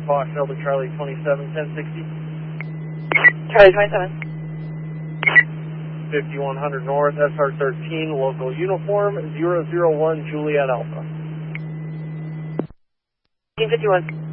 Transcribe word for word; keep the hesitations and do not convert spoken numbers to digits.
Fox Delta Charlie twenty-seven, ten sixty. Charlie twenty-seven. fifty-one hundred North, S R thirteen, local uniform, zero zero one Juliet Alpha. fifteen fifty-one.